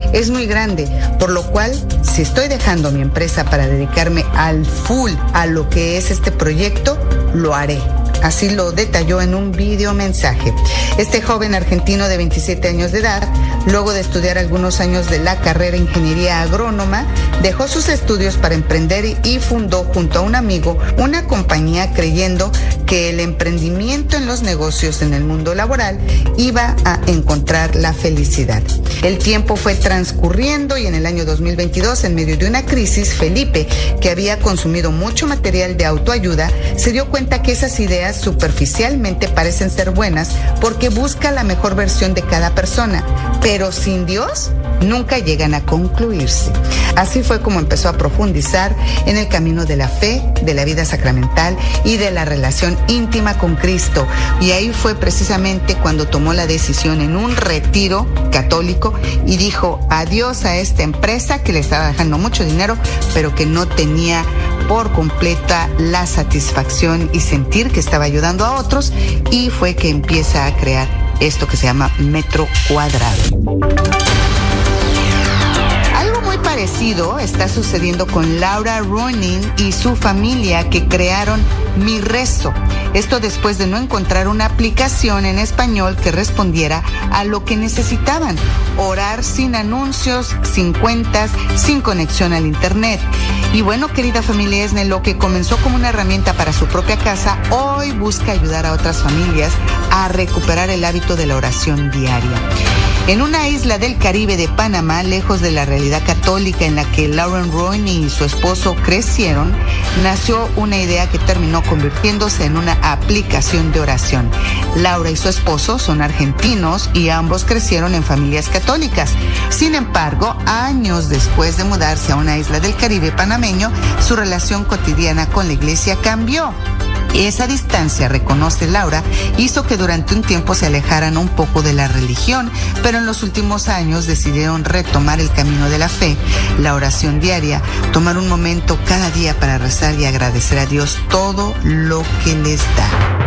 es muy grande, por lo cual, si estoy dejando mi empresa para dedicarme al full a lo que es este proyecto, lo haré. Así lo detalló en un video mensaje. Este joven argentino de 27 años de edad, luego de estudiar algunos años de la carrera Ingeniería Agrónoma, dejó sus estudios para emprender y fundó junto a un amigo una compañía creyendo que el emprendimiento en los negocios en el mundo laboral iba a encontrar la felicidad. El tiempo fue transcurriendo y en el año 2022, en medio de una crisis, Felipe, que había consumido mucho material de autoayuda, se dio cuenta que esas ideas superficialmente parecen ser buenas porque busca la mejor versión de cada persona, pero sin Dios nunca llegan a concluirse. Así fue como empezó a profundizar en el camino de la fe, de la vida sacramental y de la relación íntima con Cristo. Y ahí fue precisamente cuando tomó la decisión en un retiro católico y dijo adiós a esta empresa que le estaba dejando mucho dinero, pero que no tenía por completa la satisfacción y sentir que estaba ayudando a otros, y fue que empieza a crear esto que se llama Metro Cuadrado. Algo muy parecido está sucediendo con Laura Ronin y su familia, que crearon Mi Rezo. Esto después de no encontrar una aplicación en español que respondiera a lo que necesitaban: orar sin anuncios, sin cuentas, sin conexión al internet. Y bueno, querida familia ESNE, lo que comenzó como una herramienta para su propia casa, hoy busca ayudar a otras familias a recuperar el hábito de la oración diaria. En una isla del Caribe de Panamá, lejos de la realidad católica en la que Lauren Rooney y su esposo crecieron, nació una idea que terminó convirtiéndose en una aplicación de oración. Laura y su esposo son argentinos y ambos crecieron en familias católicas. Sin embargo, años después de mudarse a una isla del Caribe panameño, su relación cotidiana con la iglesia cambió. Esa distancia, reconoce Laura, hizo que durante un tiempo se alejaran un poco de la religión, pero en los últimos años decidieron retomar el camino de la fe, la oración diaria, tomar un momento cada día para rezar y agradecer a Dios todo lo que les da.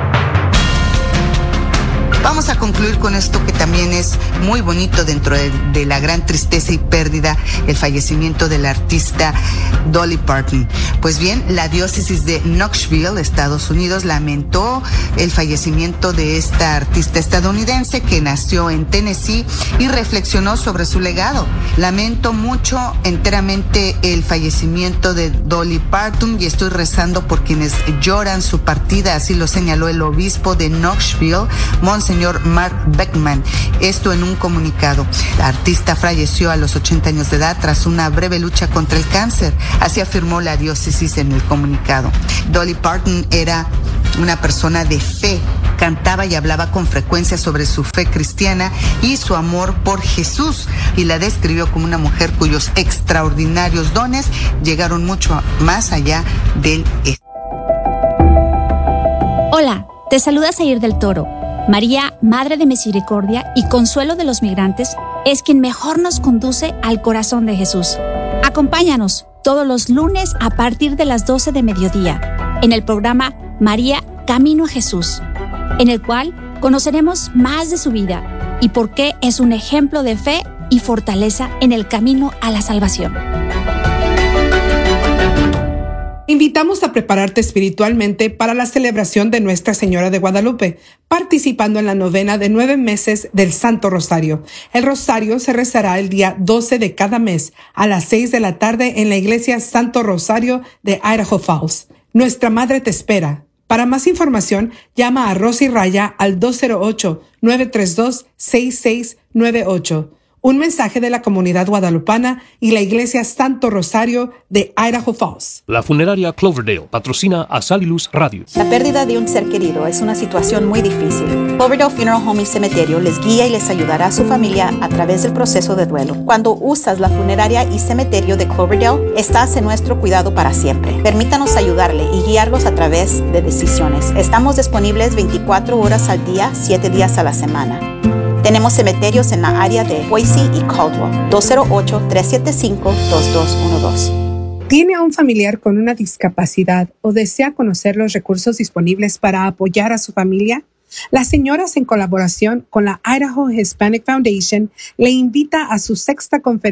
Vamos a concluir con esto que también es muy bonito dentro de la gran tristeza y pérdida, el fallecimiento del artista Dolly Parton. Pues bien, la diócesis de Knoxville, Estados Unidos, lamentó el fallecimiento de esta artista estadounidense que nació en Tennessee y reflexionó sobre su legado. Lamento mucho enteramente el fallecimiento de Dolly Parton y estoy rezando por quienes lloran su partida, así lo señaló el obispo de Knoxville, Monseñor Mark Beckman, esto en un comunicado. La artista falleció a los 80 años de edad tras una breve lucha contra el cáncer, así afirmó la diócesis en el comunicado. Dolly Parton era una persona de fe, cantaba y hablaba con frecuencia sobre su fe cristiana y su amor por Jesús, y la describió como una mujer cuyos extraordinarios dones llegaron mucho más allá del... Hola, te saluda Zair del Toro. María, Madre de Misericordia y Consuelo de los Migrantes, es quien mejor nos conduce al corazón de Jesús. Acompáñanos todos los lunes a partir de las 12 de mediodía en el programa María, Camino a Jesús, en el cual conoceremos más de su vida y por qué es un ejemplo de fe y fortaleza en el camino a la salvación. Invitamos a prepararte espiritualmente para la celebración de Nuestra Señora de Guadalupe, participando en la novena de 9 meses del Santo Rosario. El Rosario se rezará el día 12 de cada mes a las 6 de la tarde en la Iglesia Santo Rosario de Idaho Falls. Nuestra Madre te espera. Para más información, llama a Rosy Raya al 208-932-6698. Un mensaje de la comunidad guadalupana y la Iglesia Santo Rosario de Idaho Falls. La funeraria Cloverdale patrocina a Sal y Luz Radio. La pérdida de un ser querido es una situación muy difícil. Cloverdale Funeral Home y Cementerio les guía y les ayudará a su familia a través del proceso de duelo. Cuando usas la funeraria y cementerio de Cloverdale, estás en nuestro cuidado para siempre. Permítanos ayudarle y guiarlos a través de decisiones. Estamos disponibles 24 horas al día, 7 días a la semana. Tenemos cementerios en la área de Boise y Caldwell. 208-375-2212. ¿Tiene a un familiar con una discapacidad o desea conocer los recursos disponibles para apoyar a su familia? Las señoras, en colaboración con la Idaho Hispanic Foundation, le invita a su 6ª conferencia